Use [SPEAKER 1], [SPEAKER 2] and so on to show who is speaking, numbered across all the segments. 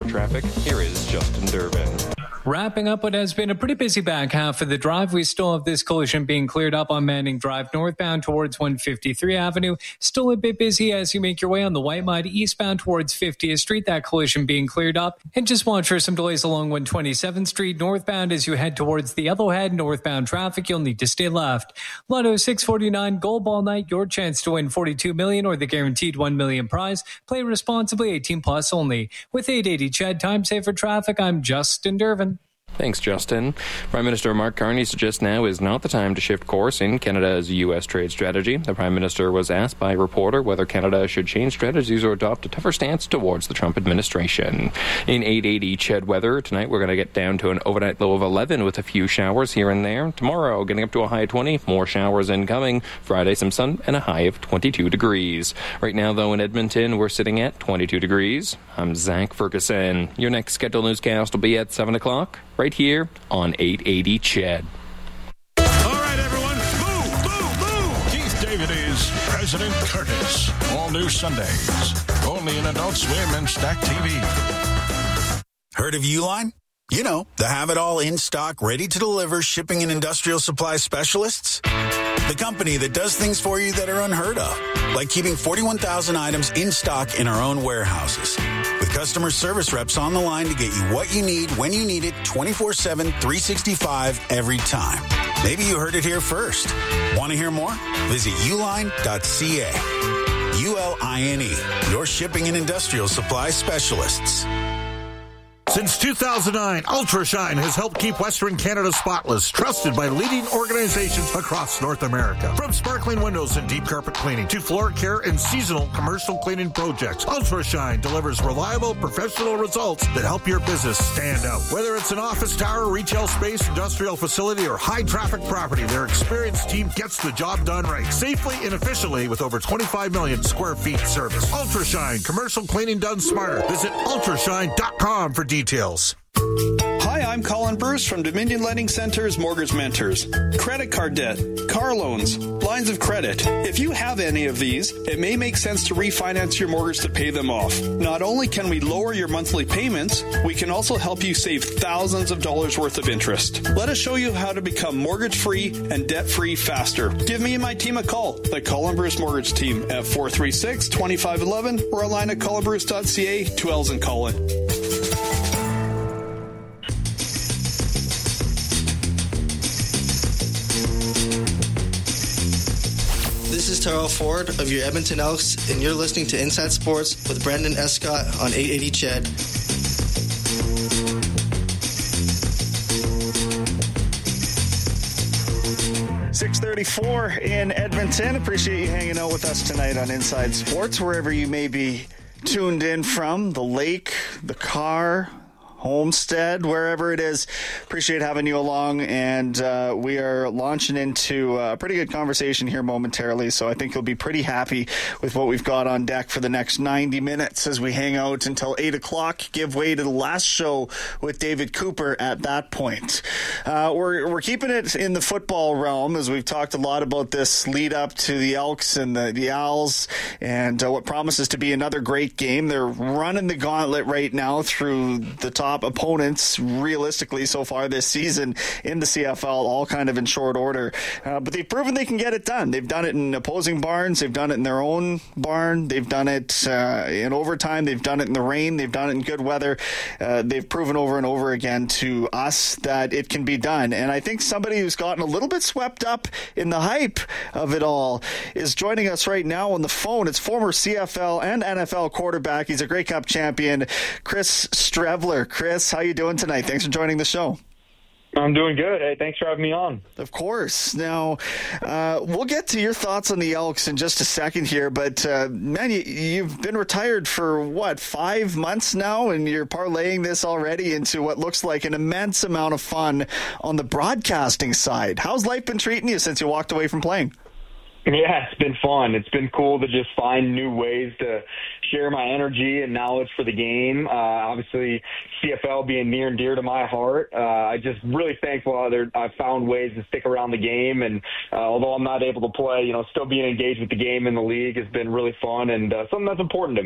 [SPEAKER 1] traffic, here is Justin Durbin.
[SPEAKER 2] Wrapping up what has been a pretty busy back half of the drive, we still have this collision being cleared up on Manning Drive northbound towards 153 Avenue. Still a bit busy as you make your way on the White Mud eastbound towards 50th Street. That collision being cleared up. And just watch for some delays along 127th Street northbound as you head towards the Yellowhead. Northbound traffic, you'll need to stay left. Lotto 649 Gold Ball Night, your chance to win $42 million or the guaranteed $1 million prize. Play responsibly, 18 plus only. With 880 Chad, time saver traffic, I'm Justin Durbin.
[SPEAKER 1] Thanks, Justin. Prime Minister Mark Carney suggests now is not the time to shift course in Canada's U.S. trade strategy. The Prime Minister was asked by a reporter whether Canada should change strategies or adopt a tougher stance towards the Trump administration. In 880 Ched weather, tonight we're going to get down to an overnight low of 11 with a few showers here and there. Tomorrow, getting up to a high of 20, more showers incoming. Friday, some sun and a high of 22 degrees. Right now, though, in Edmonton, we're sitting at 22 degrees. I'm Zach Ferguson. Your next scheduled newscast will be at 7 o'clock. Right here on 880 Ched.
[SPEAKER 3] All right, everyone, move! Keith David is President Curtis. All new Sundays. Only in Adult Swim and Stack TV.
[SPEAKER 4] Heard of Uline? You know, the have-it-all in-stock, ready-to-deliver shipping and industrial supply specialists. The company that does things for you that are unheard of, like keeping 41,000 items in stock in our own warehouses. With customer service reps on the line to get you what you need, when you need it, 24/7, 365, every time. Maybe you heard it here first. Want to hear more? Visit uline.ca. ULINE, your shipping and industrial supply specialists.
[SPEAKER 3] Since 2009, UltraShine has helped keep Western Canada spotless, trusted by leading organizations across North America. From sparkling windows and deep carpet cleaning to floor care and seasonal commercial cleaning projects, UltraShine delivers reliable, professional results that help your business stand out. Whether it's an office tower, retail space, industrial facility, or high-traffic property, their experienced team gets the job done right, safely and efficiently with over 25 million square feet service. UltraShine, commercial cleaning done smarter. Visit ultrashine.com for details.
[SPEAKER 5] Hi, I'm Colin Bruce from Dominion Lending Center's Mortgage Mentors. Credit card debt, car loans, lines of credit. If you have any of these, it may make sense to refinance your mortgage to pay them off. Not only can we lower your monthly payments, we can also help you save thousands of dollars worth of interest. Let us show you how to become mortgage-free and debt-free faster. Give me and my team a call, the Colin Bruce Mortgage Team at 436-2511 or online at colinbruce.ca, 2 L's in Colin.
[SPEAKER 6] This is Terrell Ford of your Edmonton Elks, and you're listening to Inside Sports with Brendan Escott on 880 Ched.
[SPEAKER 7] 6:34 in Edmonton. Appreciate you hanging out with us tonight on Inside Sports, wherever you may be tuned in from, the lake, the car, Homestead, wherever it is. Appreciate having you along, and we are launching into a pretty good conversation here momentarily, so I think you'll be pretty happy with what we've got on deck for the next 90 minutes as we hang out until 8 o'clock, give way to the last show with David Cooper at that point. We're keeping it in the football realm, as we've talked a lot about this lead up to the Elks and the Owls, and what promises to be another great game. They're running the gauntlet right now through the top opponents realistically so far this season in the CFL, all kind of in short order, but they've proven they can get it done. They've done it in opposing barns, they've done it in their own barn, they've done it in overtime, they've done it in the rain, they've done it in good weather. They've proven over and over again to us that it can be done, and I think somebody who's gotten a little bit swept up in the hype of it all is joining us right now on the phone. It's former CFL and NFL quarterback, he's a Grey Cup champion, Chris Streveler. Chris, how you doing tonight? Thanks for joining the show.
[SPEAKER 8] I'm doing good. Hey, thanks for having me on.
[SPEAKER 7] Of course. Now, we'll get to your thoughts on the Elks in just a second here, but man, you've been retired for, 5 months now, and you're parlaying this already into what looks like an immense amount of fun on the broadcasting side. How's life been treating you since you walked away from playing?
[SPEAKER 8] Yeah, it's been fun. It's been cool to just find new ways to share my energy and knowledge for the game. Obviously, CFL being near and dear to my heart. I just really thankful I've found ways to stick around the game. And although I'm not able to play, still being engaged with the game in the league has been really fun and something that's important to me.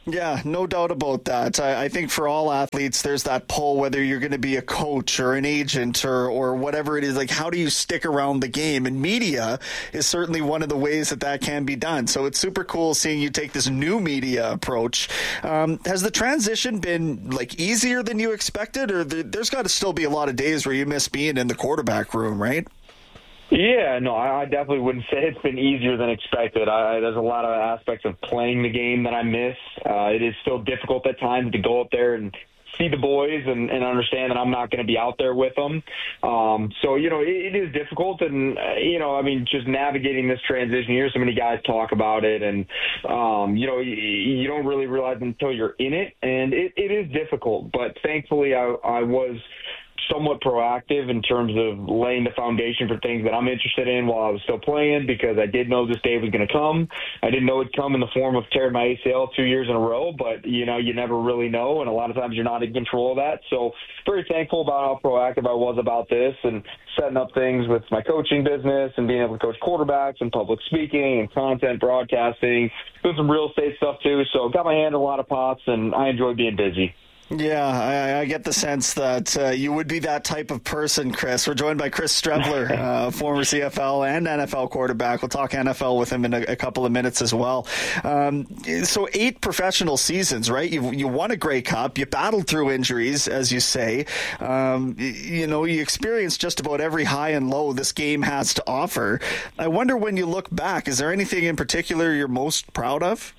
[SPEAKER 7] Yeah, no doubt about that. I think for all athletes, there's that pull, whether you're going to be a coach or an agent or whatever it is. Like, how do you stick around the game? And media is certainly one of the ways that can be done. So it's super cool seeing you take this new media approach. Has the transition been like easier than you expected, or there's got to still be a lot of days where you miss being in the quarterback room, right?
[SPEAKER 8] Yeah, no, I definitely wouldn't say it's been easier than expected. There's a lot of aspects of playing the game that I miss. It is still difficult at times to go up there and see the boys and understand that I'm not going to be out there with them. So, it is difficult. And, just navigating this transition, you hear so many guys talk about it. And, you don't really realize until you're in it. And it is difficult. But thankfully, I was somewhat proactive in terms of laying the foundation for things that I'm interested in while I was still playing, because I did know this day was going to come. I didn't know it'd come in the form of tearing my ACL 2 years in a row, but, you never really know, and a lot of times you're not in control of that. So very thankful about how proactive I was about this and setting up things with my coaching business and being able to coach quarterbacks and public speaking and content broadcasting, doing some real estate stuff too. So got my hand in a lot of pots, and I enjoy being busy.
[SPEAKER 7] Yeah, I get the sense that you would be that type of person, Chris. We're joined by Chris Streveler, former CFL and NFL quarterback. We'll talk NFL with him in a couple of minutes as well. So 8 professional seasons, right? You won a Grey Cup. You battled through injuries, as you say. You experienced just about every high and low this game has to offer. I wonder, when you look back, is there anything in particular you're most proud of?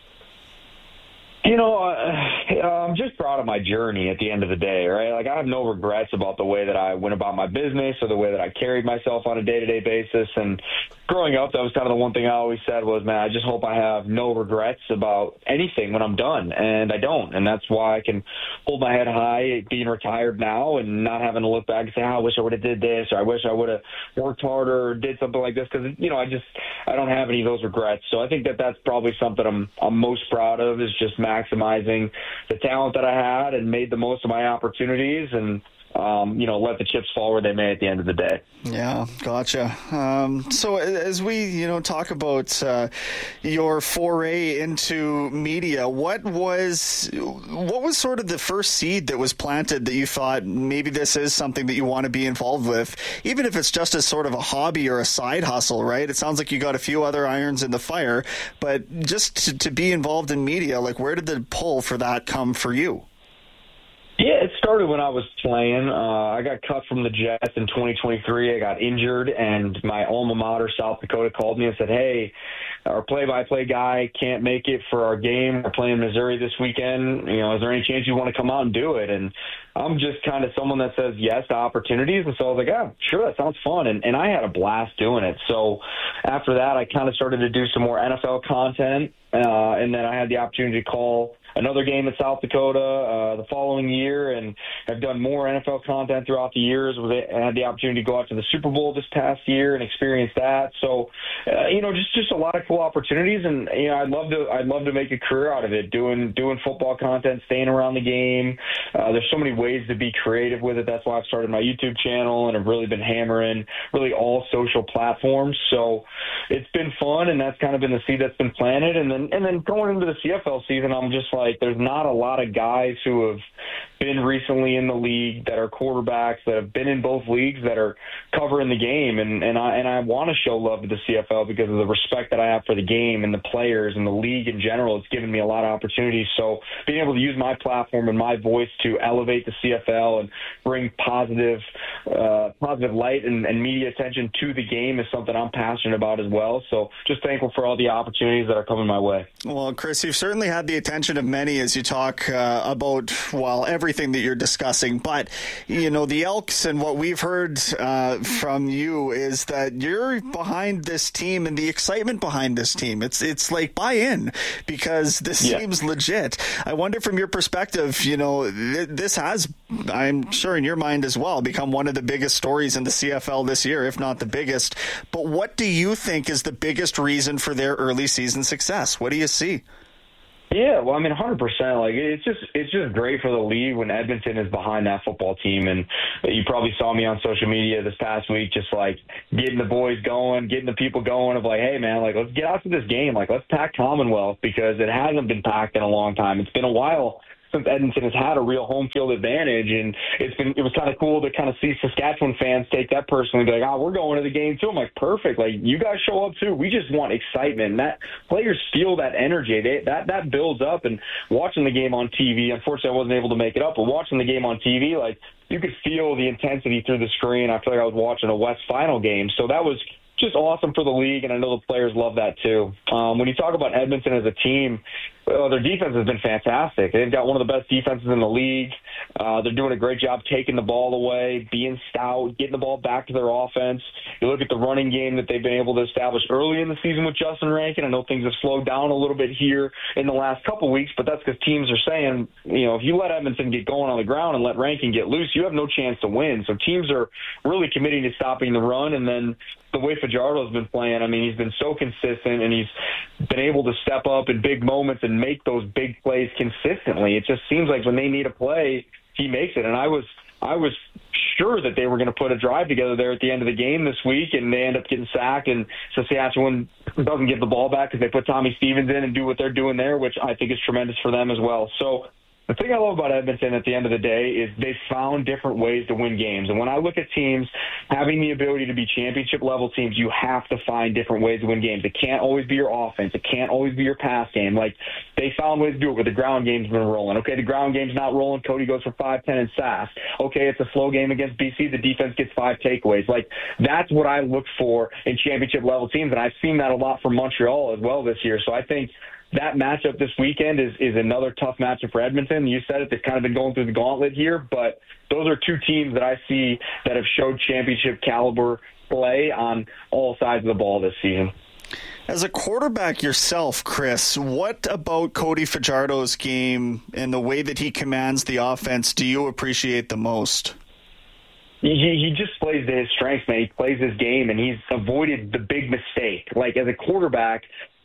[SPEAKER 8] I'm just proud of my journey at the end of the day, right? Like, I have no regrets about the way that I went about my business or the way that I carried myself on a day-to-day basis. And growing up, that was kind of the one thing I always said was, man, I just hope I have no regrets about anything when I'm done. And I don't. And that's why I can hold my head high being retired now and not having to look back and say, I wish I would have did this, or I wish I would have worked harder or did something like this. Because, I don't have any of those regrets. So I think that's probably something I'm most proud of, is just maximizing the talent that I had and made the most of my opportunities and, let the chips fall where they may at the end of the day.
[SPEAKER 7] Yeah, gotcha. So as we, talk about your foray into media, what was sort of the first seed that was planted that you thought maybe this is something that you want to be involved with, even if it's just as sort of a hobby or a side hustle, right? It sounds like you got a few other irons in the fire, but just to be involved in media, like, where did the pull for that come for you?
[SPEAKER 8] Yeah, it started when I was playing. I got cut from the Jets in 2023. I got injured, and my alma mater, South Dakota, called me and said, hey, our play-by-play guy can't make it for our game. We're playing Missouri this weekend. Is there any chance you want to come out and do it? And I'm just kind of someone that says yes to opportunities. And so I was like, yeah, sure, that sounds fun. And I had a blast doing it. So after that, I kind of started to do some more NFL content. And then I had the opportunity to call another game in South Dakota the following year, and I've done more NFL content throughout the years. I had the opportunity to go out to the Super Bowl this past year and experience that. So, just a lot of cool opportunities, and I'd love to make a career out of it, doing football content, staying around the game. There's so many ways to be creative with it. That's why I've started my YouTube channel, and I've really been hammering really all social platforms. So it's been fun, and that's kind of been the seed that's been planted. And then going into the CFL season, I'm just like, there's not a lot of guys who have been recently in the league that are quarterbacks that have been in both leagues that are covering the game, and I want to show love to the CFL because of the respect that I have for the game and the players and the league in general. It's given me a lot of opportunities. So being able to use my platform and my voice to elevate the CFL and bring positive light and media attention to the game is something I'm passionate about as well. So just thankful for all the opportunities that are coming my way.
[SPEAKER 7] Well, Chris, you've certainly had the attention of many as you talk about, everything that you're discussing. But, the Elks and what we've heard from you is that you're behind this team and the excitement behind this team. It's like buy in because this seems legit. I wonder from your perspective, this has, I'm sure in your mind as well, become one of the biggest stories in the CFL this year, if not the biggest. But what do you think is the biggest reason for their early season success? What do you see?
[SPEAKER 8] Yeah, well, I mean, 100%. Like, it's just great for the league when Edmonton is behind that football team. And you probably saw me on social media this past week, just like getting the boys going, getting the people going of like, hey, man, like, let's get out to this game. Like, let's pack Commonwealth, because it hasn't been packed in a long time. It's been a while since Edmonton has had a real home field advantage, and it was kind of cool to kind of see Saskatchewan fans take that personally, be like, oh, we're going to the game too. I'm like, perfect. Like, you guys show up too. We just want excitement. And that players feel that energy. That builds up. And watching the game on TV, unfortunately, I wasn't able to make it up, but watching the game on TV, like, you could feel the intensity through the screen. I feel like I was watching a West Final game. So that was just awesome for the league, and I know the players love that too. When you talk about Edmonton as a team, their defense has been fantastic. They've got one of the best defenses in the league. They're doing a great job taking the ball away, being stout, getting the ball back to their offense. You look at the running game that they've been able to establish early in the season with Justin Rankin. I know things have slowed down a little bit here in the last couple weeks, but that's because teams are saying, if you let Edmonton get going on the ground and let Rankin get loose, you have no chance to win. So teams are really committing to stopping the run. And then the way Fajardo's been playing, I mean, he's been so consistent, and he's been able to step up in big moments and make those big plays consistently. It just seems like when they need a play, he makes it. And I was sure that they were going to put a drive together there at the end of the game this week, and they end up getting sacked, and Saskatchewan doesn't give the ball back because they put Tommy Stevens in and do what they're doing there, which I think is tremendous for them as well. So the thing I love about Edmonton at the end of the day is they've found different ways to win games. And when I look at teams having the ability to be championship-level teams, you have to find different ways to win games. It can't always be your offense. It can't always be your pass game. Like, they found ways to do it where the ground game's been rolling. Okay, the ground game's not rolling. Cody goes for 5-10 and Sass. Okay, it's a slow game against BC. The defense gets 5 takeaways. Like, that's what I look for in championship-level teams, and I've seen that a lot from Montreal as well this year. So I think that matchup this weekend is another tough matchup for Edmonton. You said it, they've kind of been going through the gauntlet here, but those are two teams that I see that have showed championship caliber play on all sides of the ball this season.
[SPEAKER 7] As a quarterback yourself, Chris, what about Cody Fajardo's game and the way that he commands the offense do you appreciate the most?
[SPEAKER 8] He just plays to his strengths, man. He plays his game, and he's avoided the big mistake. Like, as a quarterback,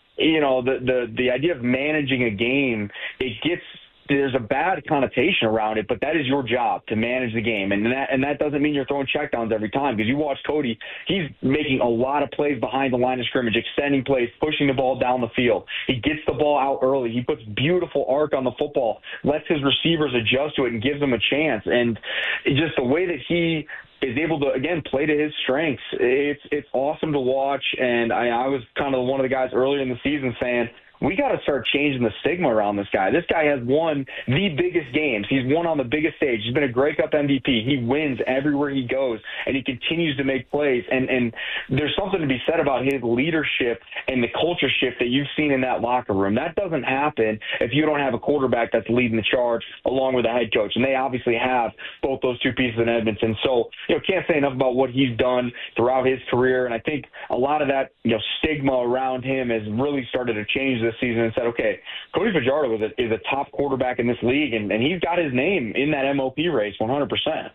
[SPEAKER 8] the idea of managing a game, there's a bad connotation around it, but that is your job, to manage the game. And that doesn't mean you're throwing checkdowns every time, because you watch Cody, he's making a lot of plays behind the line of scrimmage, extending plays, pushing the ball down the field. He gets the ball out early. He puts beautiful arc on the football, lets his receivers adjust to it and gives them a chance. And just the way that he is able to, again, play to his strengths, it's awesome to watch. And I was kind of one of the guys earlier in the season saying, we got to start changing the stigma around this guy. This guy has won the biggest games. He's won on the biggest stage. He's been a Grey Cup MVP. He wins everywhere he goes, and he continues to make plays. And there's something to be said about his leadership and the culture shift that you've seen in that locker room. That doesn't happen if you don't have a quarterback that's leading the charge along with the head coach. And they obviously have both those two pieces in Edmonton. So, can't say enough about what he's done throughout his career. And I think a lot of that, stigma around him has really started to change this season and said, okay, Cody Fajardo is a top quarterback in this league, and he's got his name in that MOP race 100%.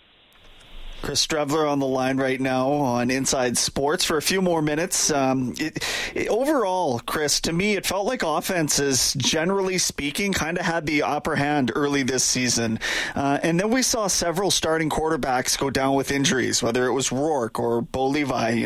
[SPEAKER 7] Chris Streveler on the line right now on Inside Sports for a few more minutes. Overall, Chris, to me, it felt like offenses, generally speaking, kind of had the upper hand early this season. And then we saw several starting quarterbacks go down with injuries, whether it was Rourke or Bo Levi.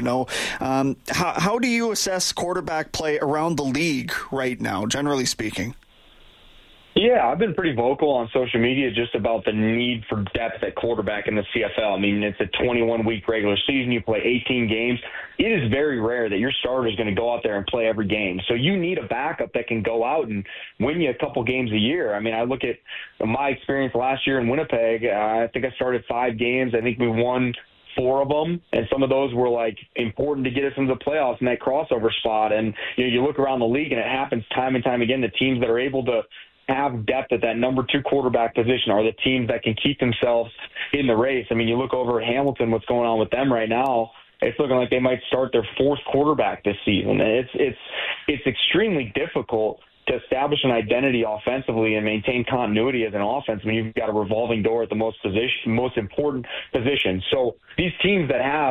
[SPEAKER 7] How do you assess quarterback play around the league right now, generally speaking?
[SPEAKER 8] Yeah, I've been pretty vocal on social media just about the need for depth at quarterback in the CFL. I mean, it's a 21-week regular season. You play 18 games. It is very rare that your starter is going to go out there and play every game. So you need a backup that can go out and win you a couple games a year. I mean, I look at my experience last year in Winnipeg. I think I started 5 games. I think we won 4 of them, and some of those were like important to get us into the playoffs in that crossover spot. And you look around the league, and it happens time and time again. The teams that are able to have depth at that number 2 quarterback position are the teams that can keep themselves in the race. I mean, you look over at Hamilton, what's going on with them right now. It's looking like they might start their 4th quarterback this season. It's extremely difficult to establish an identity offensively and maintain continuity as an offense when you've got a revolving door at the most important position. So these teams that have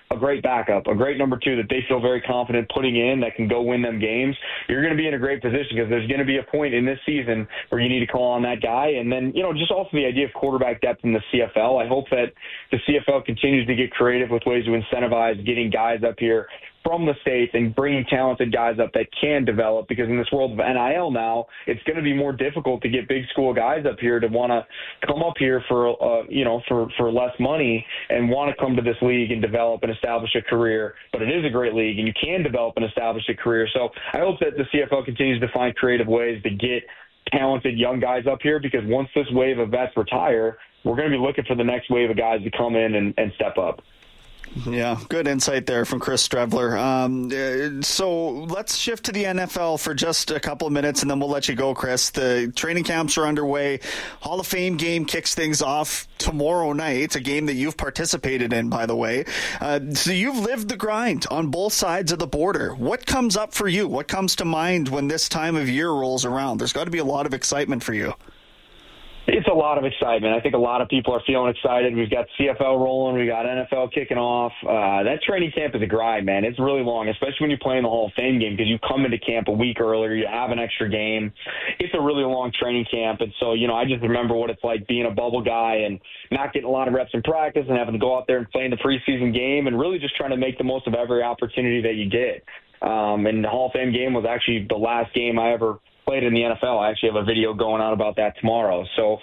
[SPEAKER 8] a great backup, a great number 2 that they feel very confident putting in that can go win them games, you're going to be in a great position because there's going to be a point in this season where you need to call on that guy. And then, just also the idea of quarterback depth in the CFL. I hope that the CFL continues to get creative with ways to incentivize getting guys up here from the States and bringing talented guys up that can develop, because in this world of NIL now, it's going to be more difficult to get big school guys up here to want to come up here for less money and want to come to this league and develop and establish a career. But it is a great league and you can develop and establish a career. So I hope that the CFL continues to find creative ways to get talented young guys up here, because once this wave of vets retire, we're going to be looking for the next wave of guys to come in and step up.
[SPEAKER 7] Yeah, good insight there from Chris Streveler. So let's shift to the NFL for just a couple of minutes, and then we'll let you go, Chris. The training camps are underway. Hall of Fame game kicks things off tomorrow night, a game that you've participated in, by the way. So you've lived the grind on both sides of the border. What comes up for you? What comes to mind when this time of year rolls around? There's got to be a lot of excitement for you.
[SPEAKER 8] It's a lot of excitement. I think a lot of people are feeling excited. We've got CFL rolling. We got NFL kicking off. That training camp is a grind, man. It's really long, especially when you're playing the Hall of Fame game, because you come into camp a week earlier. You have an extra game. It's a really long training camp. And so, I just remember what it's like being a bubble guy and not getting a lot of reps in practice and having to go out there and play in the preseason game and really just trying to make the most of every opportunity that you get. And the Hall of Fame game was actually the last game I ever played in the NFL. I actually have a video going on about that tomorrow. So,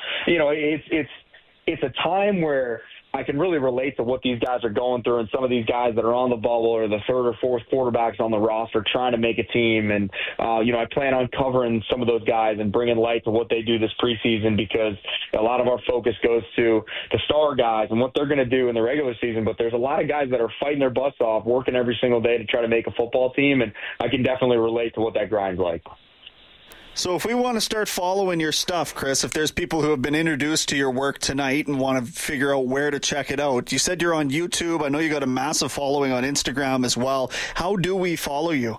[SPEAKER 8] it's a time where I can really relate to what these guys are going through, and some of these guys that are on the bubble or the third or fourth quarterbacks on the roster trying to make a team. And, I plan on covering some of those guys and bringing light to what they do this preseason, because a lot of our focus goes to the star guys and what they're going to do in the regular season. But there's a lot of guys that are fighting their butts off, working every single day to try to make a football team. And I can definitely relate to what that grind's like.
[SPEAKER 7] So if we want to start following your stuff, Chris, if there's people who have been introduced to your work tonight and want to figure out where to check it out, you said you're on YouTube. I know you got a massive following on Instagram as well. How do we follow you?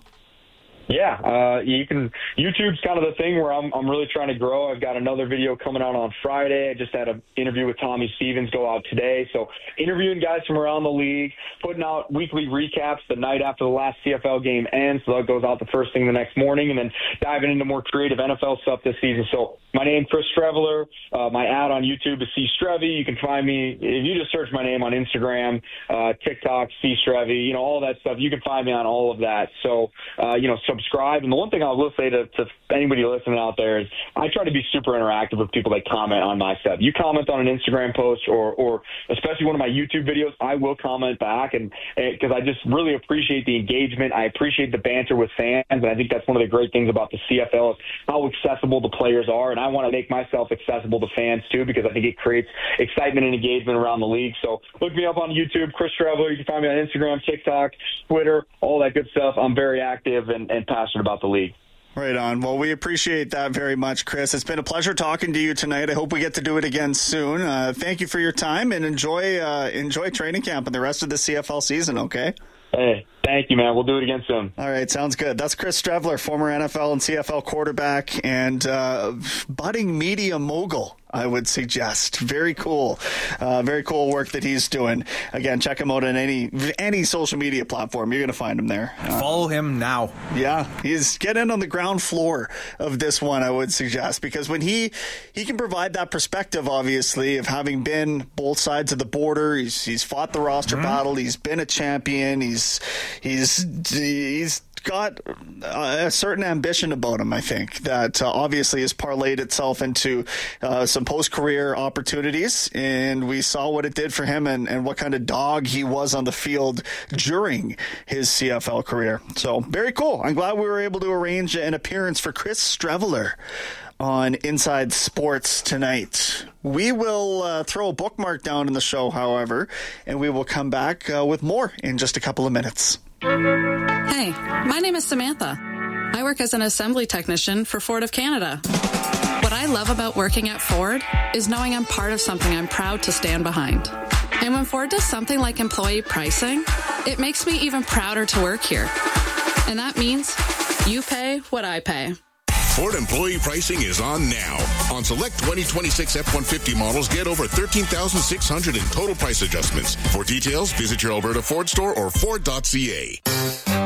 [SPEAKER 8] Yeah, you can. YouTube's kind of the thing where I'm really trying to grow. I've got another video coming out on Friday. I just had an interview with Tommy Stevens go out today. So interviewing guys from around the league, putting out weekly recaps the night after the last CFL game ends. So that goes out the first thing the next morning, and then diving into more creative NFL stuff this season. So my name, Chris Streveler. My ad on YouTube is C Strevy. You can find me if you just search my name on Instagram, TikTok, C Strevy, all that stuff. You can find me on all of that. So, subscribe. And the one thing I will say to anybody listening out there is I try to be super interactive with people that comment on my stuff. You comment on an Instagram post or especially one of my YouTube videos, I will comment back, and because I just really appreciate the engagement. I appreciate the banter with fans, and I think that's one of the great things about the CFL is how accessible the players are. And I want to make myself accessible to fans too, because I think it creates excitement and engagement around the league. So look me up on YouTube, Chris Streveler. You can find me on Instagram, TikTok, Twitter, all that good stuff. I'm very active and passionate about the league.
[SPEAKER 7] Right on. Well, we appreciate that very much, Chris. It's been a pleasure talking to you tonight. I hope we get to do it again soon. Thank you for your time, and enjoy training camp and the rest of the CFL season, okay?
[SPEAKER 8] Hey, thank you, man. We'll do it again soon.
[SPEAKER 7] All right, sounds good. That's Chris Streveler, former NFL and CFL quarterback and budding media mogul, I would suggest. Very cool work that he's doing. Again, check him out on any social media platform. You're going to find him there.
[SPEAKER 9] Follow him now.
[SPEAKER 7] Yeah, he's getting on the ground floor of this one, I would suggest, because when he can provide that perspective, obviously, of having been both sides of the border. He's fought the roster battle. He's been a champion. He's got a certain ambition about him, I think, that obviously has parlayed itself into some post-career opportunities, and we saw what it did for him and what kind of dog he was on the field during his CFL career. So, very cool. I'm glad we were able to arrange an appearance for Chris Streveler on Inside Sports tonight. We will throw a bookmark down in the show, however, and we will come back with more in just a couple of minutes.
[SPEAKER 10] Hey, my name is Samantha. I work as an assembly technician for Ford of Canada. What I love about working at Ford is knowing I'm part of something I'm proud to stand behind. And when Ford does something like employee pricing, it makes me even prouder to work here. And that means you pay what I pay.
[SPEAKER 9] Ford employee pricing is on now. On select 2026 F-150 models, get over $13,600 in total price adjustments. For details, visit your Alberta Ford store or Ford.ca.